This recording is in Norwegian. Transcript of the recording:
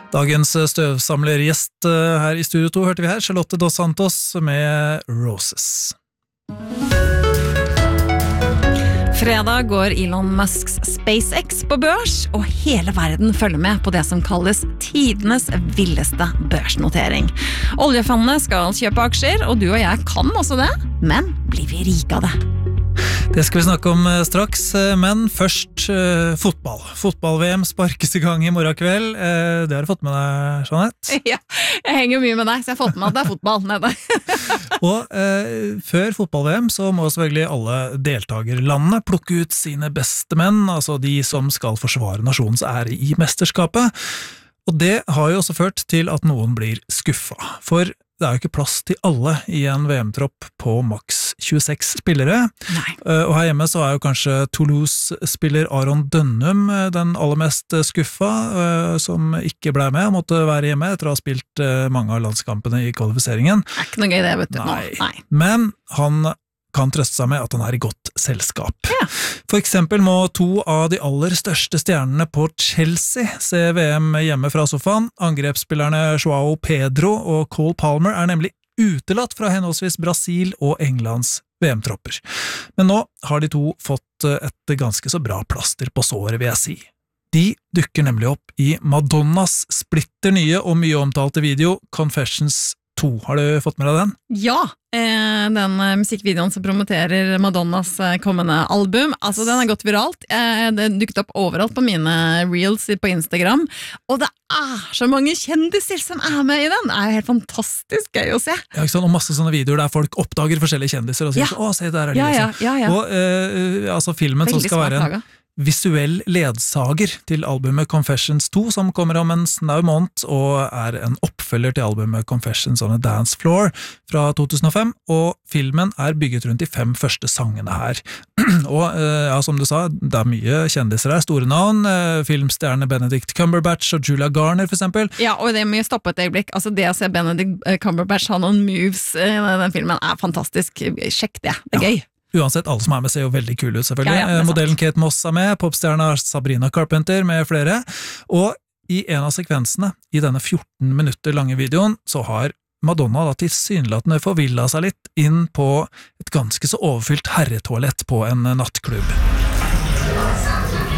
Dagens støvsamlergjest her I Studio 2 hørte vi her, Charlotte Dos Santos med Roses. Fredag går Elon Musks SpaceX på børs, og hele verden følger med på det som kalles tidenes villeste børsnotering. Oljefondene skal kjøpe aksjer, og du og jeg kan også det, men blir vi rike av det? Det skal vi snakke om straks, men først fotball. Fotball-VM sparkes I gang I morgen kveld. Det har du fått med deg, Jeanette? Ja, jeg henger mye med deg, så jeg har fått med at det fotball nede. Og før fotball-VM så må selvfølgelig alle deltagerlandene plukke ut sine beste menn, altså de som skal forsvare nasjonens ære I mesterskapet. Og det har jo også ført til at noen blir skuffet, for det jo ikke plass til alle I en VM-tropp på maks 26 spillere. Nei. Og her hjemme så jo kanskje Toulouse-spiller Aron Dønnum den aller mest skuffet, som ikke ble med, måtte være hjemme etter å ha spilt mange av landskampene I kvalifiseringen. Det ikke noe gøy det, vet du. Nei. Men han kan trøste seg med at han I godt selskap. Ja. For eksempel må to av de aller største stjernene på Chelsea se VM hjemme fra sofaen. Angrepsspillerne Joao Pedro og Cole Palmer nemlig utelatt fra henholdsvis Brasil og Englands VM-tropper. Men nå har de to fått et ganske så bra plaster på såret, vil jeg si. De dukker nemlig opp I Madonnas splitter nye og mye omtalte video Confessions 2. Har du fått med deg den? Ja, den musikkvideoen som promoterer Madonnas kommende album, altså den gått viralt. Den dukket opp overalt på mine reels på Instagram, og det så mange kjendiser som med I den. Det jo helt fantastisk gøy å se. Ja, ikke sant? Og masse sånne videoer der folk oppdager forskjellige kjendiser og sier, å, se der de liksom. Og altså filmen som skal være en visuell ledsager til albumet Confessions 2, som kommer om en snau måned, og en oppfølger til albumet Confessions on a Dance Floor fra 2005, og filmen bygget rundt de 5 første sangene her. Og ja, som du sa, det mye kjendiser her, store navn, filmstjerne Benedict Cumberbatch og Julia Garner for eksempel. Ja, og det må jo stoppe et øyeblikk. Altså det å se Benedict Cumberbatch ha noen moves I den filmen fantastisk. Sjekk det, det gøy. Uansett, alle som med ser jo veldig kule ut, selvfølgelig. Ja, modellen Kate Moss med, popstjerna Sabrina Carpenter med flere, og I en av sekvensene I denne 14 minutter lange videoen, så har Madonna da tilsynelatende forvillet seg litt inn på et ganske så overfylt herretoalett på en nattklubb.